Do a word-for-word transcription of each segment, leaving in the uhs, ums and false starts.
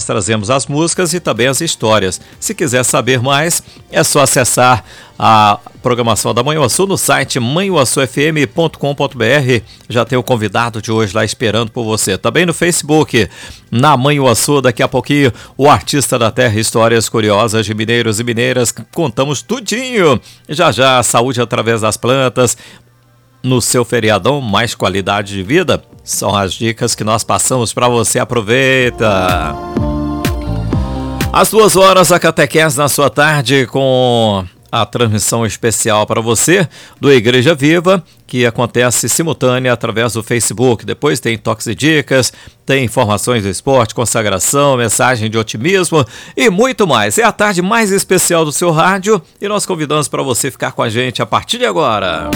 trazemos as músicas e também as histórias. Se quiser saber mais, é só acessar a programação da Manhuaçu no site manhuaçu f m ponto com ponto b r. Já tem o convidado de hoje lá esperando por você. Também no Facebook, na Manhuaçu, daqui a pouquinho, o Artista da Terra, histórias curiosas de mineiros e mineiras. Contamos tudinho. Já já, saúde através das plantas. No seu feriadão, mais qualidade de vida. São as dicas que nós passamos para você. Aproveita! Às duas horas, a catequese na sua tarde com a transmissão especial para você do Igreja Viva, que acontece simultânea através do Facebook. Depois tem toques e dicas, tem informações do esporte, consagração, mensagem de otimismo e muito mais. É a tarde mais especial do seu rádio e nós convidamos para você ficar com a gente a partir de agora.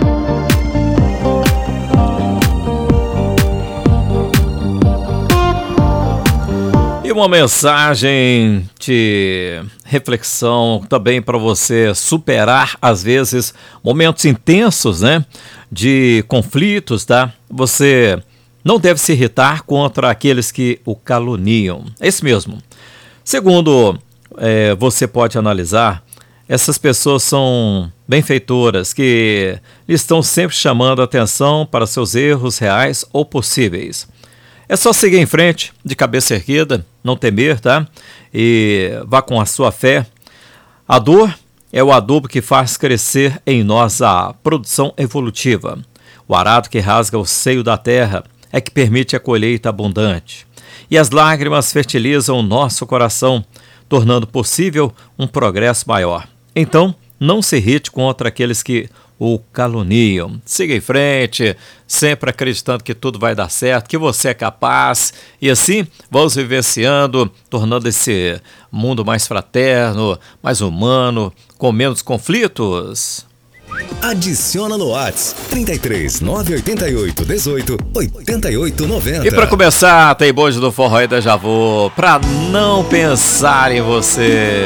E uma mensagem de reflexão também para você superar, às vezes, momentos intensos, né? De conflitos, tá? Você não deve se irritar contra aqueles que o caluniam. É isso mesmo. Segundo, é, você pode analisar, essas pessoas são benfeitoras que estão sempre chamando a atenção para seus erros reais ou possíveis. É só seguir em frente, de cabeça erguida, não temer, tá? E vá com a sua fé. A dor é o adubo que faz crescer em nós a produção evolutiva. O arado que rasga o seio da terra é que permite a colheita abundante. E as lágrimas fertilizam o nosso coração, tornando possível um progresso maior. Então, não se irrite contra aqueles que o caluniam. Siga em frente, sempre acreditando que tudo vai dar certo, que você é capaz. E assim, vamos vivenciando, tornando esse mundo mais fraterno, mais humano, com menos conflitos. Adiciona no WhatsApp trinta e três, nove oito oito, dezoito, oitenta e oito, noventa. E para começar, tem bonde do Forró e Deja Vu, pra não pensar em você.